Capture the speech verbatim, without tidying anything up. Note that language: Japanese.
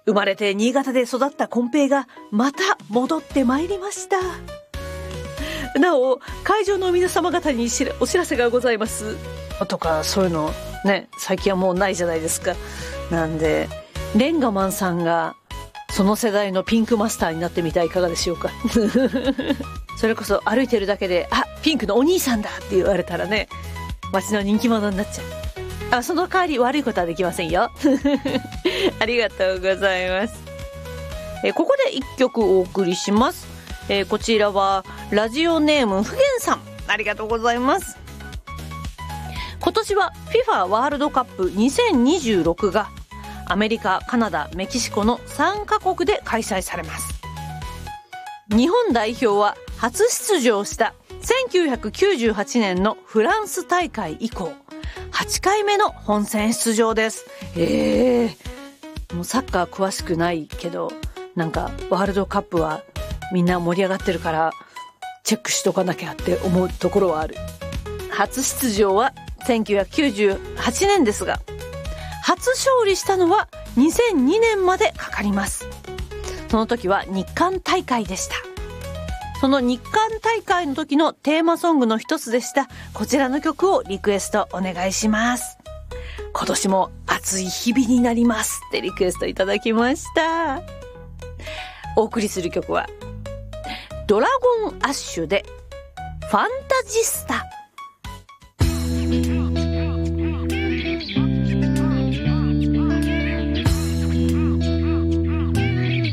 生まれて新潟で育った金平がまた戻ってまいりました。なお、会場の皆様方にお知らせがございます。とか、そういうのね、最近はもうないじゃないですか。なんで、レンガマンさんがその世代のピンクマスターになってみてはいかがでしょうか。それこそ歩いてるだけで、あ、ピンクのお兄さんだって言われたらね、街の人気者になっちゃう。あ、その代わり悪いことはできませんよ。ありがとうございます。えここで一曲お送りします。えー、こちらはラジオネームふげんさん、ありがとうございます。今年は フィファ ワールドカップにせんにじゅうろくがアメリカ、カナダ、メキシコのさんカ国で開催されます。日本代表は初出場したせんきゅうひゃくきゅうじゅうはちねんのフランス大会以降はちかいめの本戦出場です。えー、もうサッカー詳しくないけど、なんかワールドカップはみんな盛り上がってるからチェックしとかなきゃって思うところはある。初出場はせんきゅうひゃくきゅうじゅうはちねんですが、初勝利したのはにせんにねんまでかかります。その時は日韓大会でした。その日韓大会の時のテーマソングの一つでしたこちらの曲をリクエストお願いします。今年も暑い日々になりますってリクエストいただきました。お送りする曲はドラゴンアッシュでファンタジスタ。